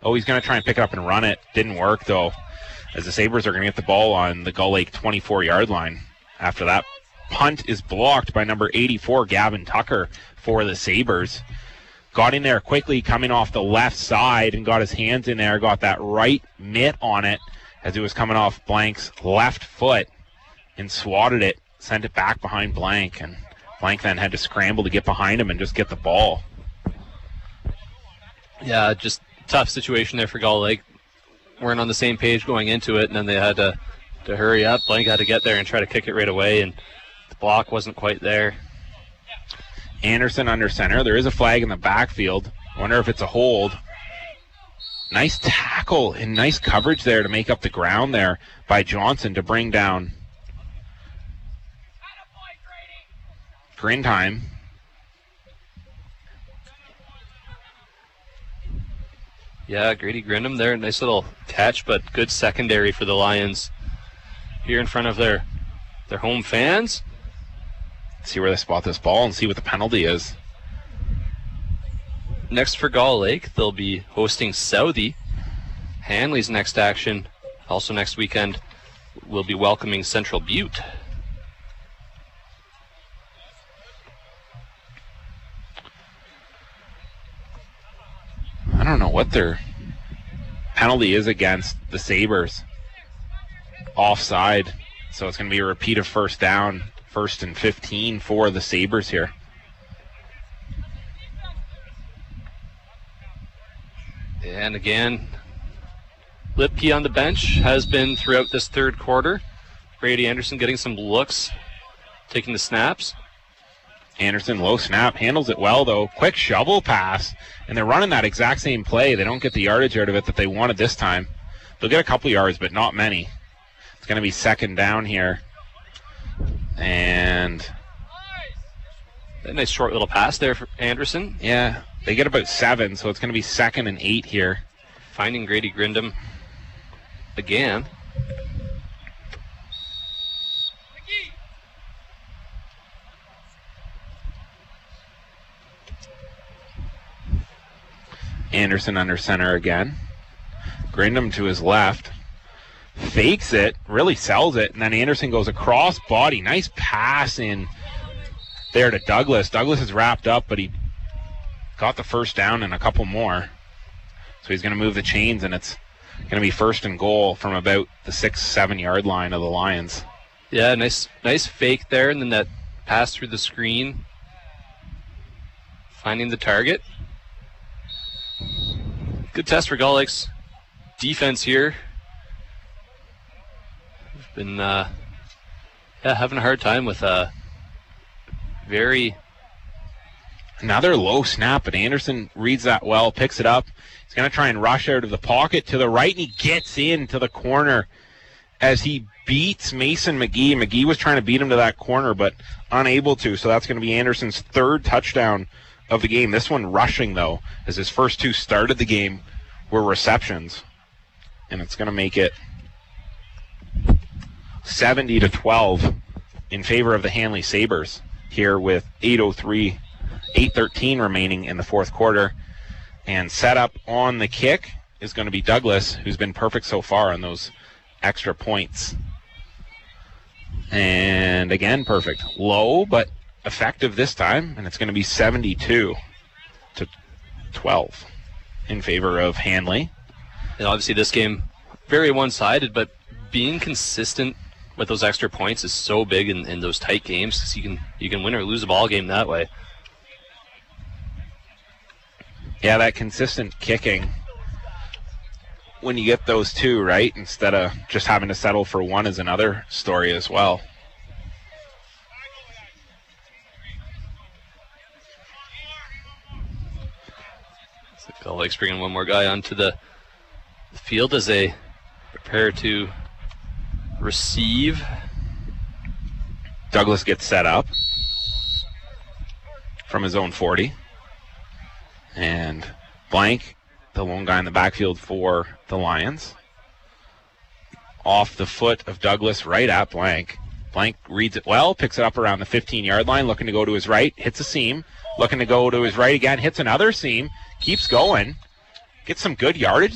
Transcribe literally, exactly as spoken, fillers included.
Oh, he's going to try and pick it up and run it. Didn't work, though, as the Sabres are going to get the ball on the Gull Lake twenty-four-yard line. After that, punt is blocked by number eighty-four, Gavin Tucker, for the Sabres. Got in there quickly, coming off the left side, and got his hands in there, got that right mitt on it as it was coming off Blank's left foot, and swatted it, sent it back behind Blank, and Blank then had to scramble to get behind him and just get the ball. Yeah, just tough situation there for Gull Lake. Weren't on the same page going into it, and then they had to, to hurry up. Blank had to get there and try to kick it right away, and the block wasn't quite there. Anderson under center. There is a flag in the backfield. I wonder if it's a hold. Nice tackle and nice coverage there to make up the ground there by Johnson to bring down Grindheim. Yeah, Grady Grindham there. Nice little catch, but good secondary for the Lions here in front of their their home fans. See where they spot this ball and see what the penalty is. Next for Gull Lake, they'll be hosting Southey. Hanley's next action, also next weekend, will be welcoming Central Butte. I don't know what their penalty is against the Sabres. Offside, so it's going to be a repeat of first down. First and fifteen for the Sabres here. And again, Lipke on the bench has been throughout this third quarter. Brady Anderson getting some looks, taking the snaps. Anderson, low snap, handles it well though. Quick shovel pass, and they're running that exact same play. They don't get the yardage out of it that they wanted this time. They'll get a couple yards, but not many. It's going to be second down here. And a nice short little pass there for Anderson. Yeah, they get about seven, so it's going to be second and eight here. Finding Grady Grindham again. Anderson under center again. Grindham to his left. Fakes it, really sells it, and then Anderson goes across body. Nice pass in there to Douglas. Douglas is wrapped up, but he got the first down and a couple more. So he's going to move the chains, and it's going to be first and goal from about the six, seven-yard line of the Lions. Yeah, nice nice fake there, and then that pass through the screen. Finding the target. Good test for Gull Lake's defense here. We've been uh, yeah, having a hard time with a very... Another low snap, but Anderson reads that well, picks it up. He's going to try and rush out of the pocket to the right, and he gets into the corner as he beats Mason McGee. McGee was trying to beat him to that corner, but unable to, so that's going to be Anderson's third touchdown of the game. This one rushing, though, as his first two started the game were receptions. And it's going to make it seventy to twelve in favor of the Hanley Sabres here with eight oh three, eight thirteen remaining in the fourth quarter. And set up on the kick is going to be Douglas, who's been perfect so far on those extra points. And again, perfect. Low, but effective this time, and it's going to be seventy-two to twelve in favor of Hanley. And obviously this game very one-sided, but being consistent with those extra points is so big in, in those tight games, because you can you can win or lose a ball game that way. Yeah, that consistent kicking, when you get those two, right, instead of just having to settle for one, is another story as well. Gull Lake's bringing one more guy onto the field as they prepare to receive. Douglas gets set up from his own forty. And Blank, the lone guy in the backfield for the Lions. Off the foot of Douglas, right at Blank. Blank reads it well, picks it up around the fifteen-yard line, looking to go to his right, hits a seam. Looking to go to his right again, hits another seam, keeps going, gets some good yardage